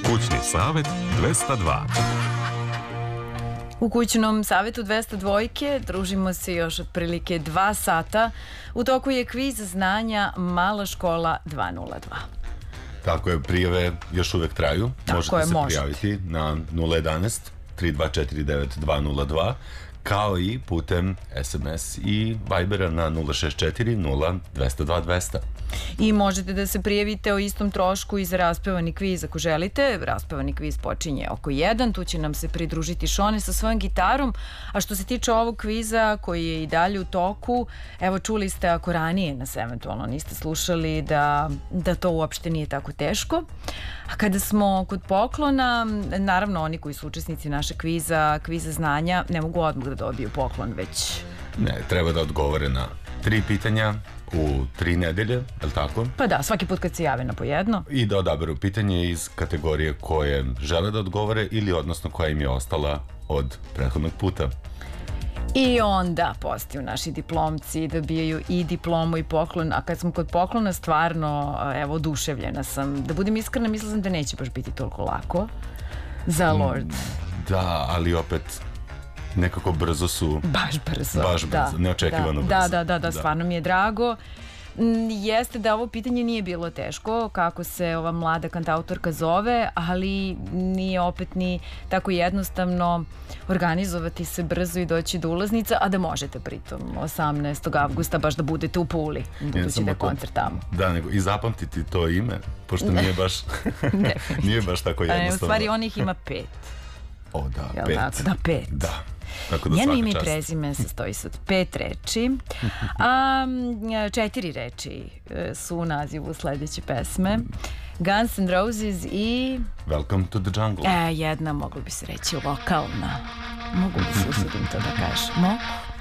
Kućni savet 202. U kućnom savetu 202 družimo se još otprilike 2 sata. U toku je kviz znanja Mala škola 202. Tako je, prijave još uvek traju. Možete se prijaviti na 011 3249 202, kao i putem SMS i Vibera na 064 0202 200. I možete da se prijavite o istom trošku i za raspevani kviz ako želite. Raspevani kviz počinje oko 1, tu će nam se pridružiti Šone sa svojom gitarom. A što se tiče ovog kviza koji je i dalje u toku, evo čuli ste, ako ranije nas eventualno niste slušali, da to uopšte nije tako teško. A kada smo kod poklona, naravno oni koji su učesnici naše kviza znanja, ne mogu odmah da dobiju poklon, već... Ne, treba da odgovore na 3 pitanja u 3 nedelje, je li tako? Pa da, svaki put kad se jave na po jedno. I da odaberu pitanje iz kategorije koje žele da odgovore ili odnosno koja im je ostala od prethodnog puta. I onda postaju naši diplomci, dobijaju i diplomu i poklon, a kad smo kod poklona stvarno, evo, oduševljena sam. Da budem iskrena, mislila sam da neće baš biti toliko lako za Lord. Da, ali opet nekako brzo su... Baš brzo, neočekivano brzo. Da, stvarno mi je drago. Jeste da ovo pitanje nije bilo teško, kako se ova mlada kantautorka zove, ali nije opet ni tako jednostavno organizovati se brzo i doći do ulaznica, a da možete pritom 18. avgusta baš da budete u Puli, budući da je koncert tamo. Da, nego i zapamtiti to ime, pošto nije baš tako jednostavno. U stvari onih ima 5. O da, 5. Da, 5. Da. Njeno ime i prezime sastoji se od 5 reči, a 4 reči su u nazivu sledeće pesme. Guns N' Roses i... Welcome to the Jungle. Jedna, moglo bi se reći, lokalna. Mogu da se usudim to da kažem. Mogu?